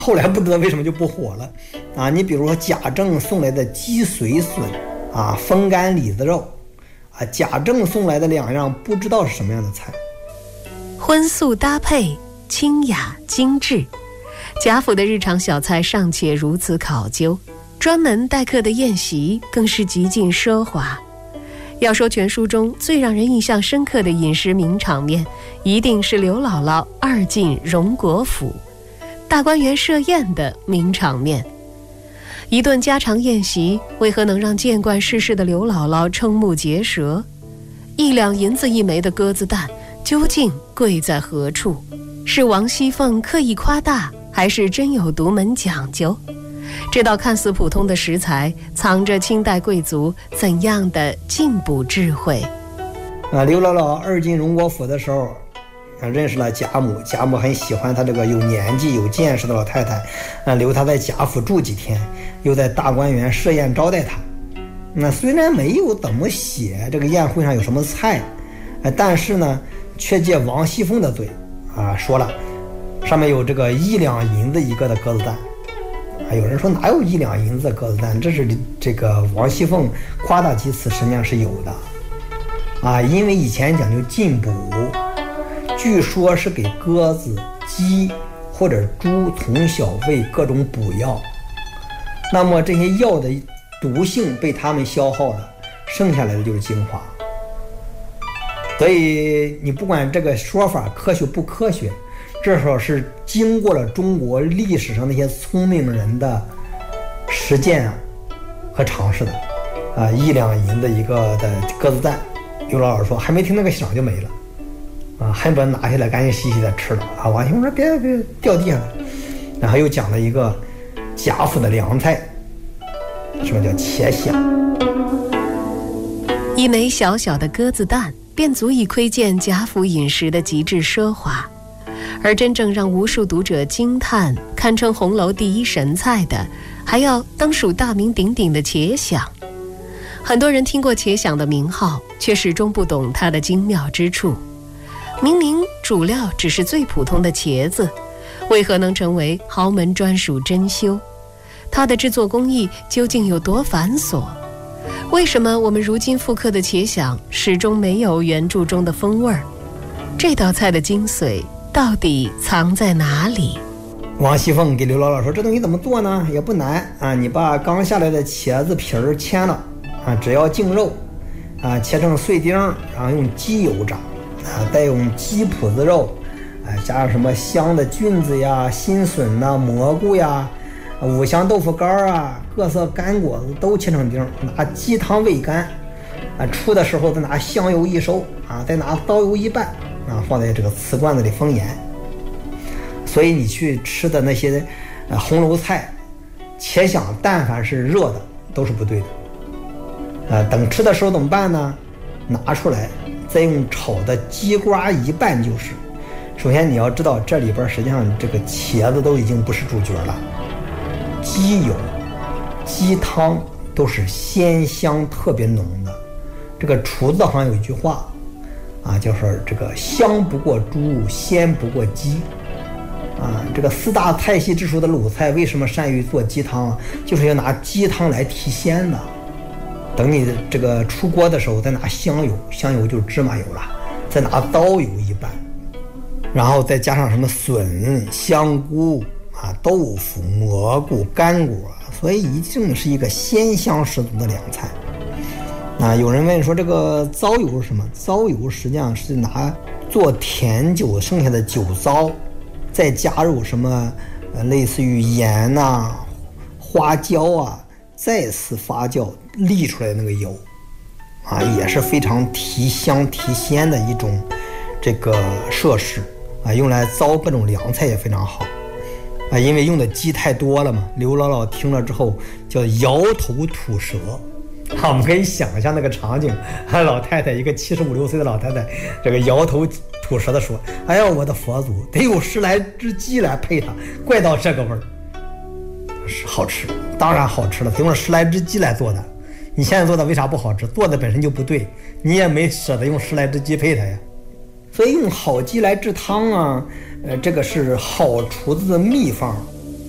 后来不知道为什么就不火了啊。你比如说贾政送来的鸡髓笋啊，风干李子肉啊，贾政送来的2样不知道是什么样的菜。 荤素搭配，清雅精致，贾府的日常小菜尚且如此考究，专门待客的宴席更是极尽奢华。要说全书中最让人印象深刻的饮食名场面，一定是刘姥姥2进荣国府大观园设宴的名场面。一顿家常宴席，为何能让见惯世事的刘姥姥瞠目结舌？1两银子一枚的鸽子蛋究竟贵在何处？是王熙凤刻意夸大，还是真有独门讲究？这道看似普通的食材，藏着清代贵族怎样的进补智慧？ 刘姥姥2进荣国府的时候，认识了贾母，贾母很喜欢她这个有年纪有见识的老太太，留她在贾府住几天，又在大观园设宴招待她。那虽然没有怎么写这个宴会上有什么菜，但是呢，却借王熙凤的嘴说了，上面有这个1两银子一个的鸽子蛋。有人说哪有1两银子的鸽子蛋？这是这个王熙凤夸大其词，实际上是有的因为以前讲究进补，据说是给鸽子、鸡或者猪从小喂各种补药，那么这些药的毒性被他们消耗了，剩下来的就是精华。所以你不管这个说法科学不科学，至少是经过了中国历史上那些聪明人的实践和尝试的1两银的一个的鸽子蛋。刘姥姥说还没听那个响就没了还把它拿下来赶紧洗洗的吃了王熙凤说别掉地上了。然后又讲了一个贾府的凉菜，什么叫茄鲞？ 一枚小小的鸽子蛋便足以窥见贾府饮食的极致奢华，而真正让无数读者惊叹，堪称红楼第一神菜的，还要当属大名鼎鼎的茄鲞。很多人听过茄鲞的名号，却始终不懂它的精妙之处。明明主料只是最普通的茄子，为何能成为豪门专属珍馐？它的制作工艺究竟有多繁琐？为什么我们如今复刻的茄鲞始终没有原著中的风味儿？这道菜的精髓到底藏在哪里？ 王熙凤给刘姥姥说，这东西怎么做呢？也不难你把刚下来的茄子皮儿切了只要净肉切成碎丁，然后用鸡油炸再用鸡脯子肉加上什么香的菌子呀、新笋呐、蘑菇呀、五香豆腐干各色干果子都切成丁，拿鸡汤煨干出的时候再拿香油一收再拿糟油一拌放在这个瓷罐子里封严。所以你去吃的那些红楼菜，茄鲞但凡是热的都是不对的等吃的时候怎么办呢？拿出来再用炒的鸡瓜一拌就是。首先你要知道，这里边实际上这个茄子都已经不是主角了，鸡油、鸡汤都是鲜香特别浓的。这个厨子好像有一句话就是这个香不过猪，鲜不过鸡这个4大菜系之首的鲁菜为什么善于做鸡汤？就是要拿鸡汤来提鲜的。等你这个出锅的时候再拿香油，香油就是芝麻油了，再拿糟油一拌，然后再加上什么笋、香菇豆腐、蘑菇、干果，所以一定是一个鲜香十足的凉菜有人问说这个糟油是什么？糟油实际上是拿做甜酒剩下的酒糟，再加入什么类似于盐花椒再次发酵沥出来的那个油也是非常提香提鲜的一种这个设施用来糟各种凉菜也非常好因为用的鸡太多了嘛。刘姥姥听了之后叫摇头吐舌我们可以想象那个场景，老太太一个75、6岁的老太太，这个摇头吐舌的说：“哎呀，我的佛祖，得有10来只鸡来配它，怪到这个味儿，是好吃，当然好吃了，用了10来只鸡来做的。你现在做的为啥不好吃？做的本身就不对，你也没舍得用10来只鸡配它呀。所以用好鸡来制汤这个是好厨子的秘方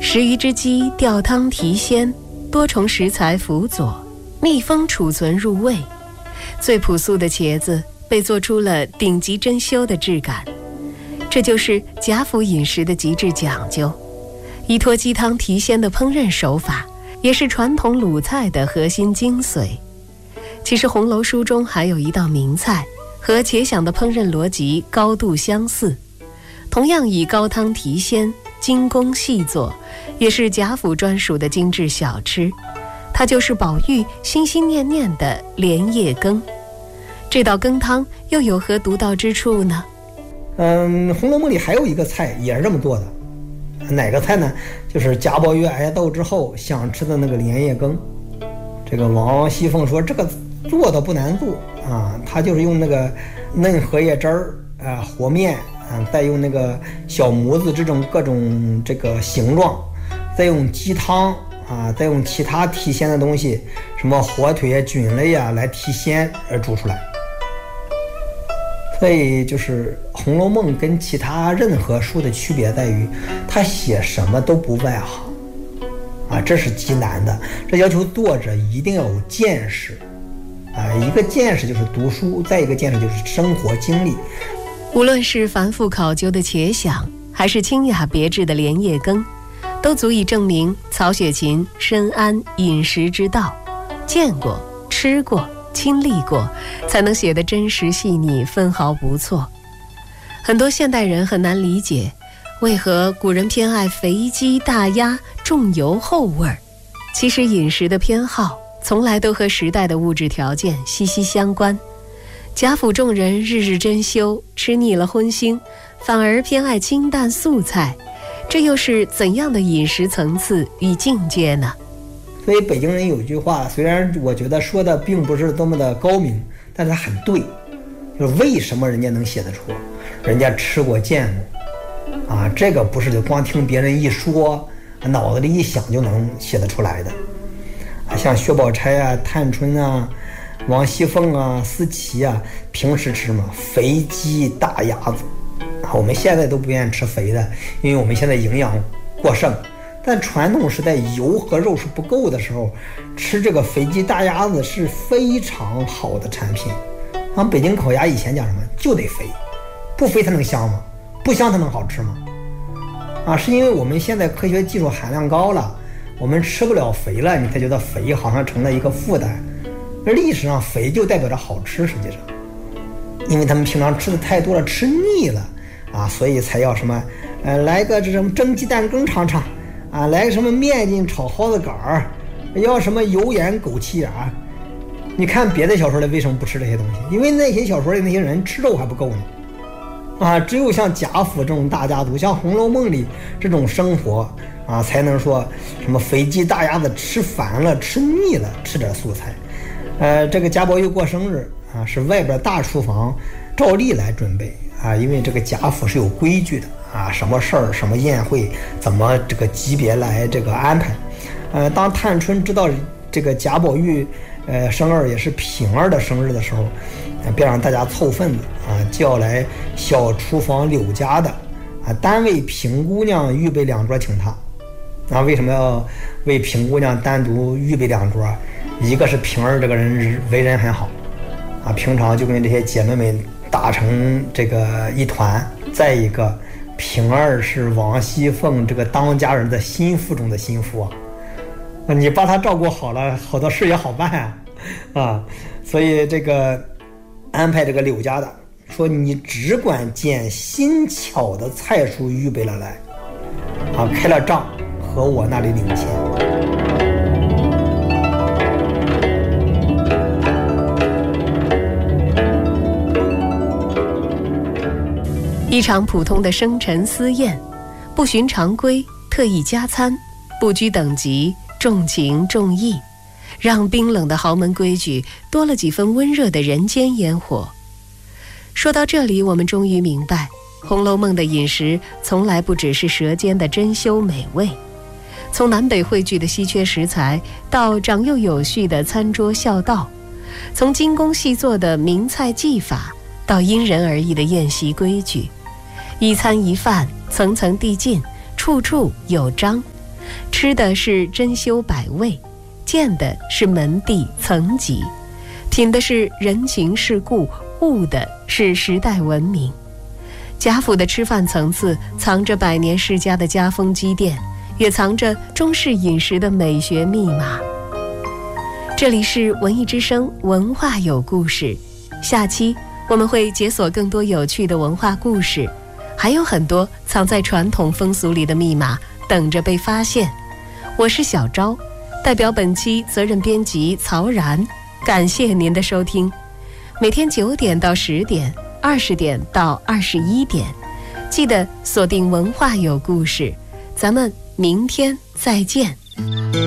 10余只鸡吊汤提鲜，多重食材辅佐，密封储存入味。最朴素的茄子被做出了顶级珍馐的质感，这就是贾府饮食的极致讲究。依托鸡汤提鲜的烹饪手法，也是传统鲁菜的核心精髓。其实红楼书中还有一道名菜，和茄鲞的烹饪逻辑高度相似，同样以高汤提鲜，精工细作，也是贾府专属的精致小吃。它就是宝玉心心念念的莲叶羹。这道羹汤又有何独到之处呢？ 红楼梦里还有一个菜也是这么做的，哪个菜呢？就是贾宝玉挨斗之后想吃的那个莲叶羹。这个王熙凤说这个做的不难做啊，他就是用那个嫩荷叶汁儿和面再用那个小模子这种各种这个形状，再用鸡汤再用其他提鲜的东西，什么火腿菌类来提鲜而煮出来。所以就是《红楼梦》跟其他任何书的区别在于，它写什么都不外行这是极难的，这要求作者一定要有见识一个见识就是读书，再一个见识就是生活经历。 无论是繁复考究的茄鲞，还是清雅别致的莲叶羹，都足以证明曹雪芹深谙饮食之道，见过、吃过、亲历过，才能写得真实细腻，分毫不错。很多现代人很难理解，为何古人偏爱肥鸡大鸭，重油厚味儿。其实饮食的偏好从来都和时代的物质条件息息相关。贾府众人日日珍馐，吃腻了荤腥，反而偏爱清淡素菜，这又是怎样的饮食层次与境界呢？ 所以北京人有句话，虽然我觉得说的并不是多么的高明，但是很对，就是为什么人家能写得出，人家吃过见过这个不是就光听别人一说，脑子里一想就能写得出来的像薛宝钗探春王熙凤思琪平时吃嘛肥鸡大鸭子我们现在都不愿意吃肥的，因为我们现在营养过剩。但传统时代油和肉是不够的时候，吃这个肥鸡大鸭子是非常好的产品。北京烤鸭以前讲什么就得肥，不肥它能香吗？不香它能好吃吗？是因为我们现在科学技术含量高了，我们吃不了肥了，你才觉得肥好像成了一个负担。历史上肥就代表着好吃，实际上因为他们平常吃的太多了，吃腻了所以才要什么来个这种蒸鸡蛋羹尝尝来个什么面筋炒蒿子杆儿，要什么油盐枸杞眼。你看别的小说里为什么不吃这些东西？因为那些小说里那些人吃肉还不够呢只有像贾府这种大家族，像《红楼梦》里这种生活才能说什么肥鸡大鸭子吃烦了吃腻了吃点素菜。这个贾宝玉过生日是外边大厨房照例来准备因为这个贾府是有规矩的什么事儿什么宴会怎么这个级别来这个安排。当探春知道这个贾宝玉生日也是平儿的生日的时候，便让大家凑份子叫来小厨房柳家的单为平姑娘预备2桌请她。为什么要为平姑娘单独预备2桌？一个是平儿这个人为人很好平常就跟这些姐妹们打成这个一团，再一个平儿是王熙凤这个当家人的心腹中的心腹你把她照顾好了，好多事也好办所以这个安排这个柳家的说，你只管捡新巧的菜蔬预备了来开了账和我那里领钱。 一场普通的生辰私宴，不循常规，特意加餐，不拘等级，重情重义，让冰冷的豪门规矩多了几分温热的人间烟火。说到这里，我们终于明白，《红楼梦》的饮食从来不只是舌尖的珍馐美味，从南北汇聚的稀缺食材，到长幼有序的餐桌孝道，从精工细作的名菜技法，到因人而异的宴席规矩，一餐一饭，层层递进，处处有章， 吃的是珍馐百味，见的是门第层级，品的是人情世故，悟的是时代文明。贾府的吃饭层次藏着百年世家的家风积淀，也藏着中式饮食的美学密码。这里是文艺之声，文化有故事。下期我们会解锁更多有趣的文化故事，还有很多藏在传统风俗里的密码等着被发现。我是小昭，代表本期责任编辑曹然，感谢您的收听。每天9点到10点，20点到21点，记得锁定文化有故事，咱们明天再见。